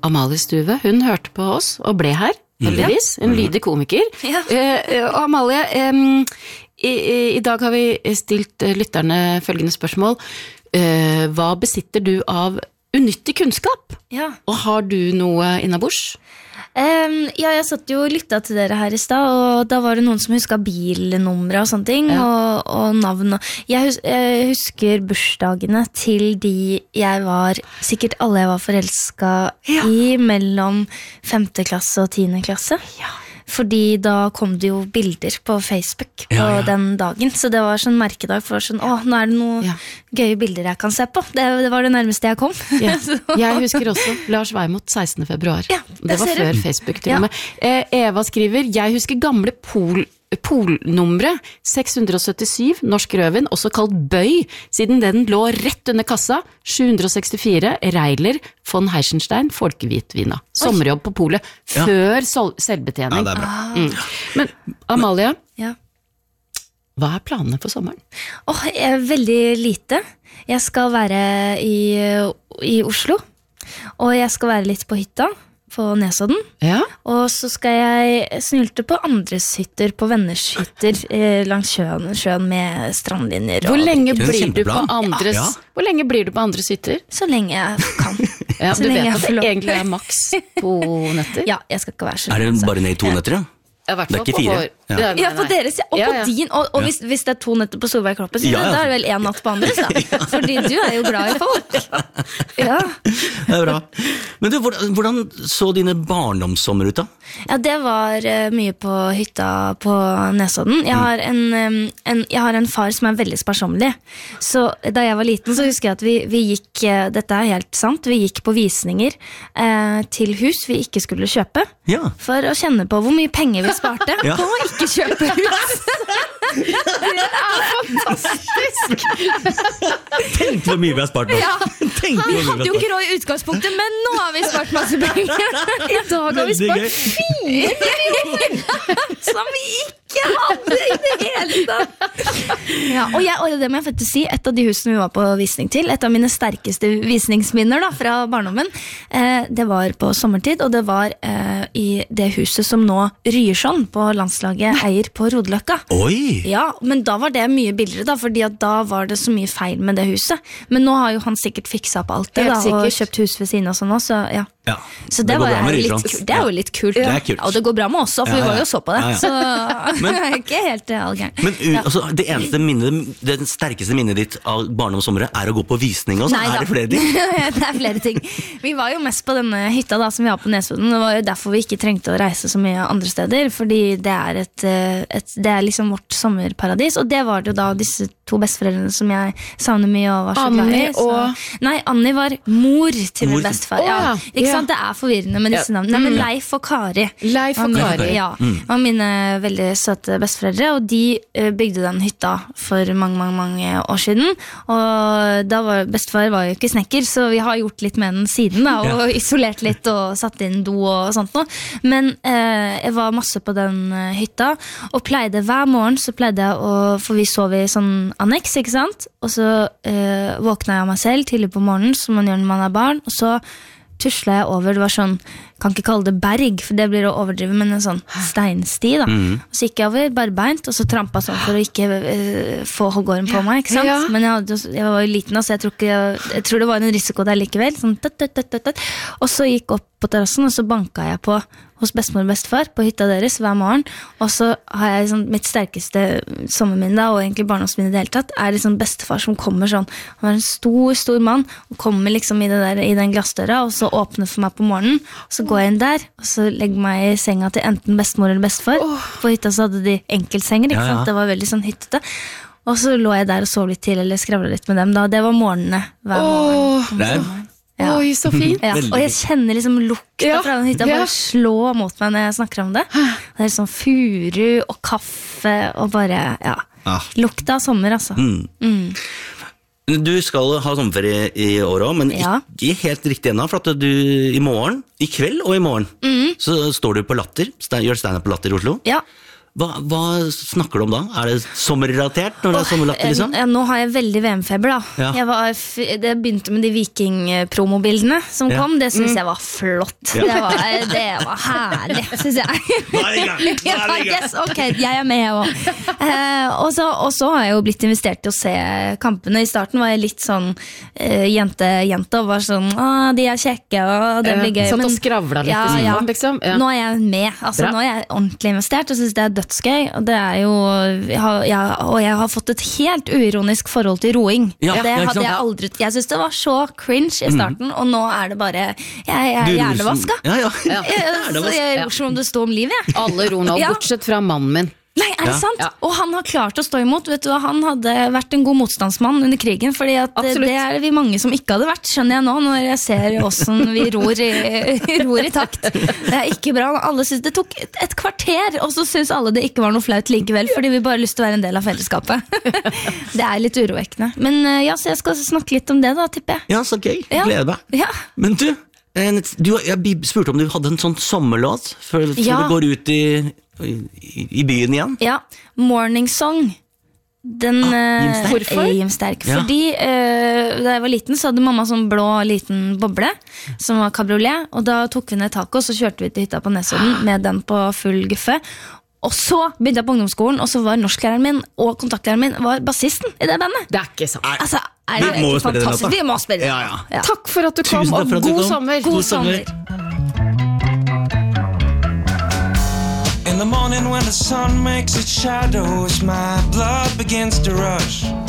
Amalie Stuve, hun hørte på oss og ble her, heldigvis, en lydig komiker. Ja. Og Amalie, i dag har vi stilt lytterne følgende spørsmål. Hva besitter du av unyttig kunnskap? Ja. Og har du noe innabords? Ja, jeg satt jo og lyttet til dere her i sted, og da var det noen som husket bilnumre og sånne ting, og navn. Jeg husker bursdagene til de jeg var, sikkert alle jeg var forelsket i, mellom 5. klasse og 10. klasse. Ja. Fordi da kom det jo bilder på Facebook på den dagen, så det var sånn merkedag for sånn, nå er det noen gøye bilder jeg kan se på. Det var det nærmeste jeg kom. Ja. Jeg husker også Lars Weimot 16. februar. Ja, det var før Facebook til og med. Eva skriver, jeg husker gamle polnumre 677, Norsk Røven, også kalt Bøy, siden den lå rett under kassa, 764, Reiler, von Heichenstein, Folkehvitvina. Sommerjobb på polet, før selvbetjening. Ja, det er bra. Men Amalie, hva er planene for sommeren? Veldig lite. Jeg skal være i Oslo, og jeg skal være litt på hytta, på Nesodden. Ja. Og så skal jeg snylte på andres hytter, på venners hytter langs sjøen med strandlinjer. Hvor lenge blir du på andres? Hvor lenge blir du på andres hytter? Så lenge jeg kan. Du vet at det egentlig er maks 2 netter? Ja, jeg skal ikke være så. Er det bare ned i 2 netter, Det er ikke 4. Ja, på deres, og på din, og hvis det er 2 netter på Solveig Kloppen, så da er det vel 1 natt på andres, da. Fordi du er jo glad i folk. Ja. Det er bra. Men du, hvordan så dine barndomssommer ut da? Ja, det var mye på hytta på Nesodden. Jeg har en far som er veldig sparsommelig. Så da jeg var liten, så husker jeg at vi gikk, dette er helt sant, vi gikk på visninger til hus vi ikke skulle kjøpe, for å kjenne på hvor mye penger vi sparte på å ikke kjøpe hus. Det er fantastisk. Tenk hvor mye vi har spart nå. Vi hadde jo ikke råd i utgangspunktet, men nå har vi spart masse penger. I dag har vi spart 4 millioner som vi ikke hadde i det hele tatt. Og det må jeg faktisk si, et av de husene vi var på visning til, et av mine sterkeste visningsminner da, fra barndommen, det var på sommertid, og det var i det huset som nå Ryerson på landslaget eier på Rodeløkka. Oi! Ja, men da var det mye billigere da, fordi at da var det så mye feil med det huset. Men nå har jo han sikkert fikset opp alt det da, og kjøpt hus ved siden og sånn også, Så det er jo litt kult. Det er kult. Og det går bra med oss også, for vi var jo så på det. Så det er ikke helt allgæren. Men altså, det eneste minnet, det sterkeste minnet ditt av barndomssommeret er å gå på visning, og så er det flere ting. Det er flere ting. Vi var jo mest på denne hytta da, som vi har på Nesodden. Det var jo derfor vi ikke trengte å reise så mye andre steder, fordi det er liksom vårt sommerparadis, og det var det jo da disse 2 besteforeldrene som jeg savner mye og var så glad i. Nei, Annie var mor til min bestefar. Ikke sant? Det er forvirrende med disse navnene. Men Leif og Kari. Var mine veldig søte besteforeldre, og de bygde den hytta for mange år siden. Og da bestefar var jo ikke snekker, så vi har gjort litt med den siden da, og isolert litt og satt inn do og sånt noe. Men jeg var masse på den hytta, og pleide hver morgen så pleide jeg for vi sov i sånn anneks, ikke sant? Og så våkna jeg av meg selv tidlig på morgenen, som man gjør når man er barn, og så tuslet jeg over, det var sånn, kan ikke kalle det berg, for det blir å overdrive, men en sånn steinsti da. Og så gikk jeg over barbeint, og så trampet sånn for å ikke få hoggåren på meg, ikke sant? Men jeg var jo liten, så jeg tror det var en risiko der likevel, sånn og så gikk opp på terrassen, og så banket jeg på hos bestemor og bestefar på hytta deres hver morgen, og så har jeg liksom, mitt sterkeste sommerminne da, og egentlig barndomsminne i det hele tatt, er liksom bestefar som kommer sånn, han er en stor mann, og kommer liksom i den glassdøra, og så åpner for meg på morgenen, og så går jeg inn der, og så legger meg i senga til enten bestemor eller bestefar. På hytta så hadde de enkeltsenger, ikke sant? Det var veldig sånn hyttete. Og så lå jeg der og sov litt til, eller skravlet litt med dem da. Det var morgenene hver morgen. Oi, så fint. Og jeg kjenner liksom lukta fra den hytta, bare slå mot meg når jeg snakker om det. Det er sånn furu og kaffe, og bare, lukta av sommer, altså. Du skal ha sommerferie i år også, men ikke helt riktig ennå, for at du i kveld og i morgen, så står du på Latter, gjør stand-up på Latter i Oslo. Hva snakker du om da? Er det sommerrelatert når det er sommerlatter, liksom? Nå har jeg veldig VM-feber da. Det begynte med de Viking-promobildene som kom, det synes jeg var flott. Det var herlig, synes jeg. Yes, ok, jeg er med også. Og så har jeg jo blitt investert til å se kampene. I starten var jeg litt sånn jente og var sånn, de er kjekke, og det blir gøy. Satt og skravla litt liksom. Nå er jeg med, altså nå er jeg ordentlig investert, og synes det er dødsgøy, og det er jo og jeg har fått et helt uironisk forhold til roing. Det hadde jeg aldri. Jeg synes det var så cringe i starten, og nå er det bare jeg er hjernevaska. Jeg ror som om det står om livet. Alle ror nå, bortsett fra mannen min. Nei, er det sant? Og han har klart å stå imot. Vet du, han hadde vært en god motstandsmann under krigen, fordi at det er vi mange som ikke hadde vært, skjønner jeg nå, når jeg ser hvordan vi ror i takt. Det er ikke bra. Alle synes det tok et kvarter, og så synes alle det ikke var noe flaut likevel, fordi vi bare har lyst til å være en del av fellesskapet. Det er litt urovekkende. Men så jeg skal snakke litt om det da, tipper jeg. Ja, så gøy. Gleder meg. Men jeg spurte om du hadde en sånn sommerlåt før du går ut i byen igjen. Ja, Morning Song. Den Jimsterk. Fordi da jeg var liten så hadde mamma sånn blå liten boble som var kabriolet, og da tok vi ned taco, så kjørte vi til hytta på Nesodden med den på full guffe. Og så begynte jeg på ungdomsskolen, og så var norsklæreren min og kontaktlæreren min var bassisten i det bandet. Det er ikke sant. Altså, er det ikke fantastisk? Vi må spille det. Takk for at du kom, og god sommer. God sommer. In the morning when the sun makes its shadows, my blood begins to rush.